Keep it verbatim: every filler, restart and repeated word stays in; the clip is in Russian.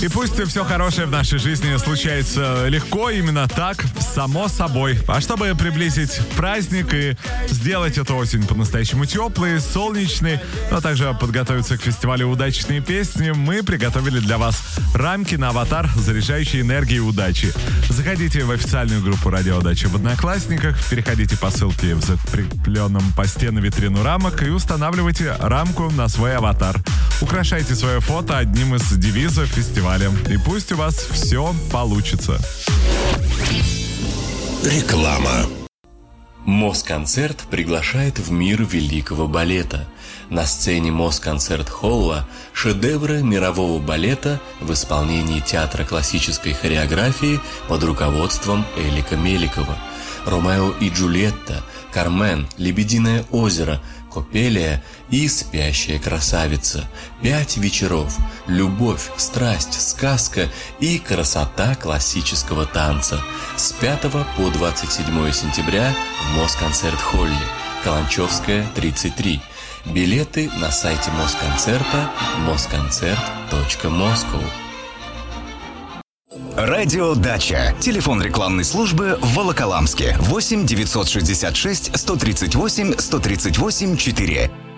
И пусть все хорошее в нашей жизни случается легко, именно так, само собой. А чтобы приблизить праздник и сделать эту осень по-настоящему теплой, солнечной, но также подготовиться к фестивалю «Удачные песни», мы приготовили для вас рамки на аватар, заряжающие энергией удачи. Заходите в официальную группу «Радио Удача» в Одноклассниках, переходите по ссылке в закрепленном посте на витрину рамок и устанавливайте рамку на свой аватар. Украшайте свое фото одним из девизов фестиваля. И пусть у вас все получится. Реклама. Москонцерт приглашает в мир великого балета. На сцене Москонцерт-холла шедевры мирового балета в исполнении театра классической хореографии под руководством Элика Меликова. «Ромео и Джульетта», «Кармен», «Лебединое озеро», «Копелия» и «Спящая красавица». Пять вечеров. Любовь, страсть, сказка и красота классического танца. С пятого по двадцать седьмое сентября в Москонцерт-холле. Каланчевская, тридцать три. Билеты на сайте Москонцерта москонцерт точка москоу. Радио Дача. Телефон рекламной службы в Волоколамске. восемь девятьсот шестьдесят шесть сто тридцать восемь сто тридцать восемь четыре.